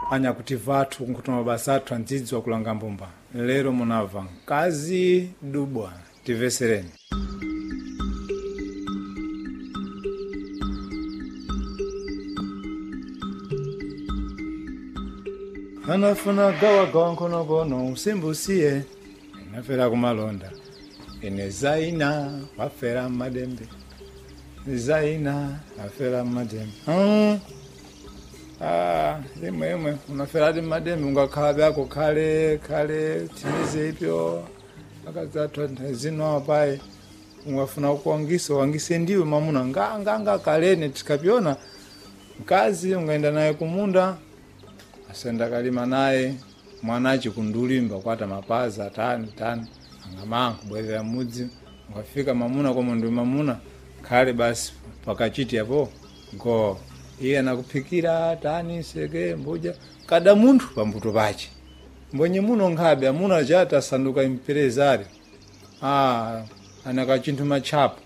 anyakuti vathu nkuti mabasa athu andzidziwa kulanga mbumba. Lero munamva mkazi dubwa, tivesereni. Anafuna gawa nkono usimbusiye, inafera kumalonda. Ine Zaina wafera madembe, Zaina wafera madembe. Imwe unafera di madembe ungakhala byako kale timize ipyo akazatwa zino apaye ungafuna kuangisa wangise ndiwe mamuna nganga kalene tikapiona mkazi ungaenda naye kumunda asenda kalima naye mwanachi kundulimba kwata mapaza tani angamanga kubwerera mudzi ungafika mamuna kwa mundu mamuna kale basi pakachiti hapo ngo iye anakupikira tani sege mbuja kada muntu pambuto pache mbonye muno nkhabe amuna chata sanduka imperezari anaka chinthu machapo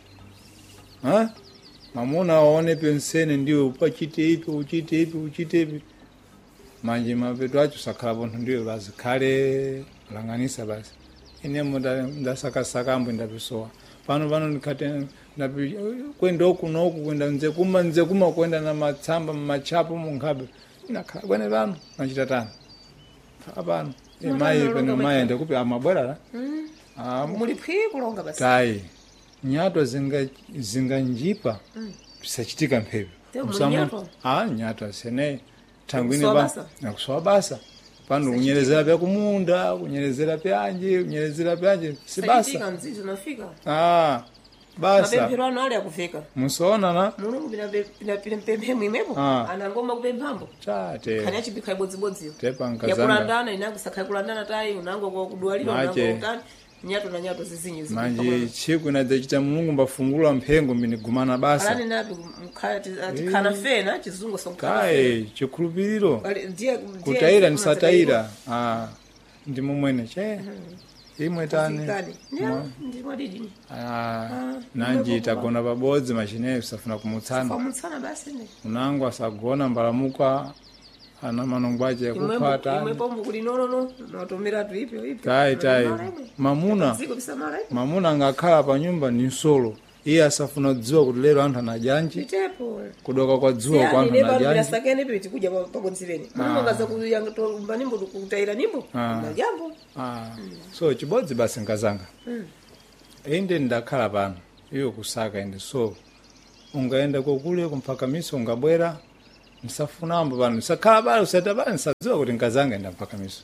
mamuna aone pensene ndiwe upachite ipi uchite ipi manje mapeto acho sakhala pontho ndiwe basi khale langanisa basi ine ndasaka mbu ndapisowa pano ndikate kwenda okunoku kwenda nze kuma kwenda na matsamba machapo munkhabe nakhala kwene pano machita tani apano mai pano mai ndikupi amabwera muli phiri kulonga basi tai nyato zinga njipa bisachitika mphepo nyato sene tangwini ba nakuswa basa pano kunyelezera pya kumunda kunyelezera pyanje si basa nzizo nafika basa mapemphero ali akufika musoona na mulungu pina mpemphe imwepo anangoma kupemphambo tate khani achibikha ibodzibodziyo tepa nkazanga yakulandana inango sakha kulandana tai unango kwa kudwalira unango kani nyato zizinyo manje chiku inadzachita mulungu mbafungula mphengo minigumana basa alani napi mkhati atikana fena chizungu sonkana kai chikhulupiriro kutaira nisataira ndi mumwene che imwe tani ndi mwadidi nanji tagona pabodzi machine safuna kumutsana basi ne unango asagona mbalamuka ana manongwaje yakupata imwe pombo kuli nono notomera tu ipyo tai mamuna ngakhala pa nyumba ni solo iye asafuna dziwa kuti lero anthu anajanji itepo kudoka kwa dziwa kwa anthu anajanji yani sakene piti kuja pakonzireni munongaza kuyanga to mbanimbo kutaira nimbo majambo so chibodzi basi nkazanga inde ndakhala pano iyo kusaka inde so ungaenda kokule kumpaka miso ungabwera msafunambo pano sakhala bali usata bali sadziwa kuti nkazanga enda mpaka miso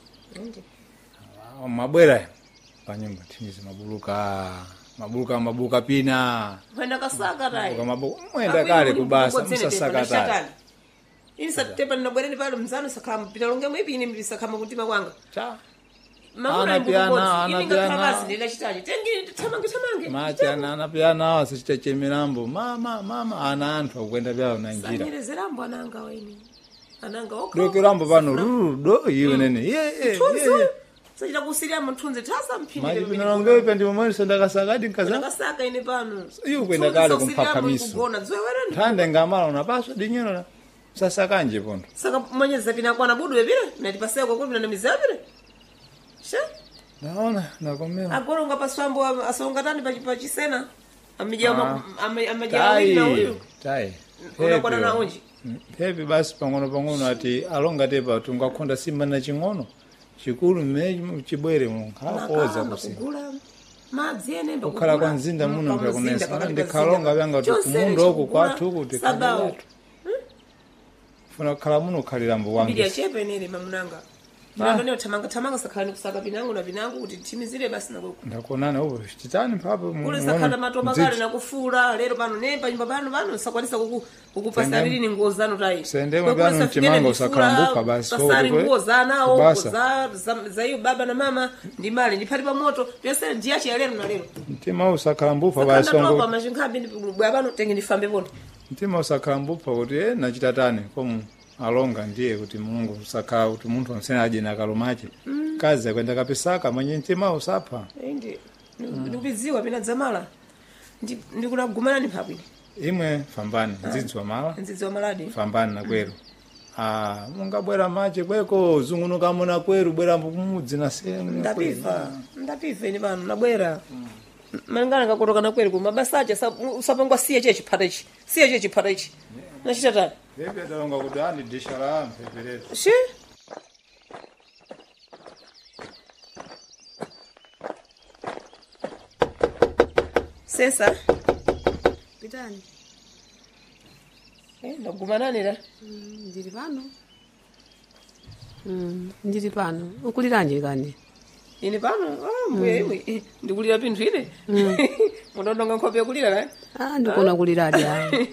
mabwera panyumba timizi mabuluka pina mwenda kasaka tai mwenda kale kubasa msasaka tai insa tepa ndabwereni pale mzano sakama pita longe mwepi ine mbisakama kutima kwanga ana piana ndinachitaje tengi tamange machi ana piana wasichita chemirambo mama ana anthu akwenda byao na njira sanyerezerambo ananga waini ananga dokerambo pano rudo iwe nene sajita kusiria mthunzi tasa mphindi maji pinalonge pendi momwe sendakasakadi nkazanga ine pano iyo kwenda kale kumpaka miso kugona dziwereni thande ngamala unapaswa dinyona sasa kanje pondo saka mwenyeza pina kwa nabudu vile natipasea kwa kuna miza vile naona nakomea agora ungapaswambo asongatani pachisena amijao na huyu tai unakuwa na onji pepe basi pang'ono ati alonga tepa tungakonda simba na ching'ono chikulu mmeji chibwere munkakoza kusingula madzi ene ndo kukhala kwa nzinda muno ngakunesa ndikalonga byanga tukumundu oku kwathu kuti kabatu funa khala muno khalira mbo wangu bidia chepe nene mamunanga ndone tamanga sakani kusaka binangu na binangu kuti timizire basi nako ndakonana ubo chitani papo kule sakana matoba kale na kufura lero pano nemba nyumba pano sakwanisa kukupasa bili ni nguo zanu tai sendemo bano timanga usakalambuka basi pasari nguo zanao za hiyo baba na mama ndi mali ndipati pa moto byose ndiache lero na lero mtima usakalambuka basi wangu kwa mashingabi bwabano tenge ndifambe bondo mtima usakalambuka kuti nachita tani komu alonga ndiye kuti Mungu saka kuti munthu amsena aje na kalumache kazi kwenda kapisaka mwenye mtima usapha ende ndikubiziwa pina dzamala ndikunagumana ni phabwini imwe fambani nzidziwa mala maladi fambani na kwero mungabwera mache kweko zungunuka muna kweru bwera mumudzi na sengu ndapiva ini pano nabwera malingana ngakotokana kweru ku mabasa acha usapangwa siye chechipata ichi nachita tani pepe talonga kuti andidishala mpeperero shi sesa pitani ndagumananira ndiri pano ndiri pano ukuliranje kani ini pano mbuya imwe ndikulira pinthu ine munondonga nkhope yokulira ndikona kuliradi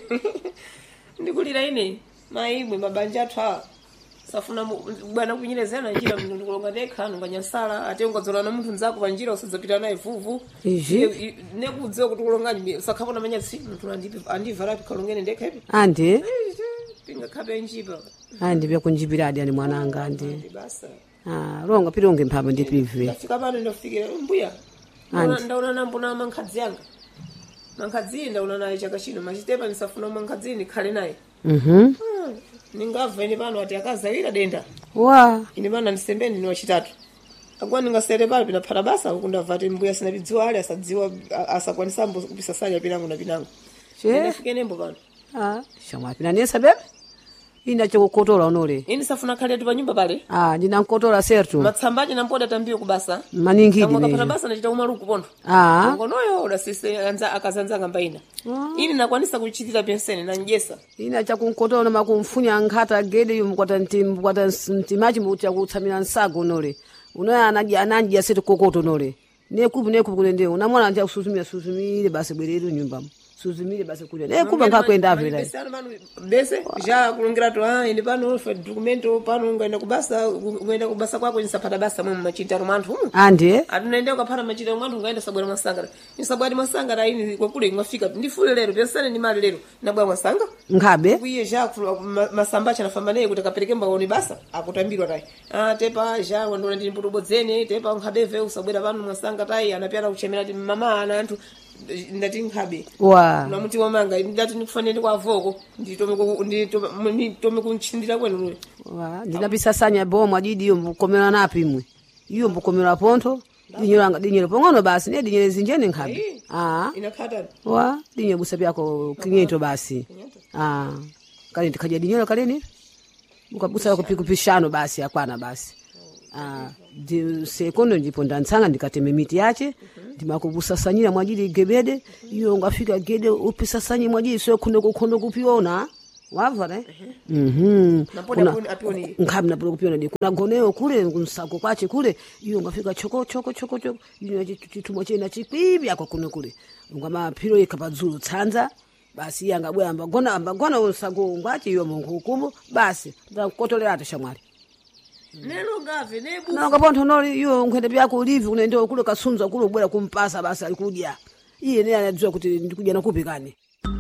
ndikulira ine maimwe mabanja athu awa safuna bwana kunyerezana njira ndikulonga ndekha nunganyansala ate ungadzolana munthu nzako panjira usadzapita naye vuvu nekudziwa kuti kulongani usakhapona manyatsi munthu andiva rapi kalongene ndekha ipi andi pingakhape njipa ndipe kunjipiradi ani mwananga andi basa longa pilonge mphambo ndipive ndafika pano ndofikira mbuya ndaona nambona mankhadzi yanga mankhadzi ndaona naye chaka chino machitepa nisafuna mankhadzi ndikhale naye ningabva ine pano ati akazalira denda ine pano andisembeni ni wachitatu akuwa ningasere pale pinaphata basa kundabva ati mbuya sinapidziwa ali asadziwa asakwanisambo kupisa sali apinango na pinango ndafike nembo pano shamwa pinanesa bebe ina chokukotola onole ini safuna khale pa nyumba pale ndinankotola sertu matsambaje nampoda tambiyo kubasa maningidi ne ngapata basa nachita kumaluku pondo ngonoyo udasise anza akazanza ngamba ina ini nakwanisa kuchitira penseni na njesa ina chakunkotola na makumfunya nkhata gede yumkwata ntimachi mucha kutsamira nsago onole unoya ananji asetu kokoto onole nekubu kulende unamwana anja susumire basi bwerero nyumbamo suzumire basi kule nekuba ngakwenda avela bese ja kulongira to ine pano for documento pano ngaenda kubasa kwako nisapata basa mwe machita romanthu andi atunaenda ukapata machita romanthu ngaenda sabwera masanga nisabwadi masanga ini kwakule ngafika ndifule lero pensane ni mali lero nabwa masanga ngabe kuiye ja masambacha nafamba naye kuti akapereke mbaoni basa akutambirwa tai tepa ja wandona ndi mputobodzene tepa nkhabeve usabwera pano masanga tai anapyana kuchemera ti mama ana anthu ndati nkhabe namuti wamanga ndati ndikufanire kwa voko nditome kunchindira kwenu ndinapisasanya bomo adidi iyo mbukomera napi imwe iyo mbukomera ponto dinyero pong'ono basi ne dinyero zinjene nkhabe inakhata dinyero busa byako kinyento basi kale ndikaja dinyero kaleni ukabusa kupishano basi akwana basi sekondo ndipo ndantsanga ndikateme miti yache ndimakubusasanyira mwajili gebede iyo ngafika gede upisasanye mwajili sio kuno kupiona wava ne nkhabi napoda kupiona ndi kuna goneo kule kunsako kwache kule iyo ngafika choko iyo chitumwa chena chikwibi akwa kuno kule ngama phiro ikapadzulu tsanza basi yangabwe ambagona unsako ngwachi iyo mungukumu basi ndakotolera atashamwali nelo ngave nebu nanga pontho noli iyo nkhende byako ulivi kunende kule kasunza kule ubwera kumpasa basi alikudya iye ne anadzwa kuti ndikudya nakupi kani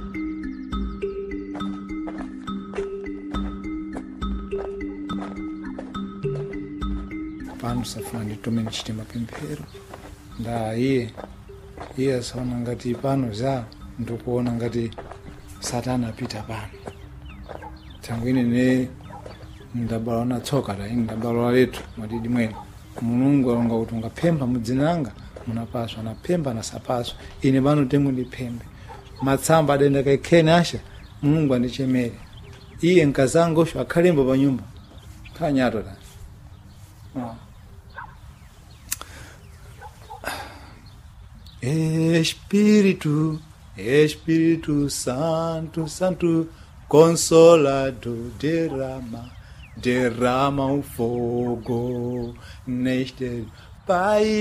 pano safuna nditome ndichite mapemphero nda iye asaona ngati pano za ndikuona ngati satana apita pano tangu ine ne ndabala na tsoka la ndabala letu madidi mwene mulungu alonga kuti ungapempha mudzinanga munapaswa na pempha na sapaswa ine pano tengu ndipembe matsamba adenda kaikhene asha mulungu andichemere iye nkazango sho akhalembo pa nyumba kanyato ta Espírito Santo Consolador derrama um fogo neste país.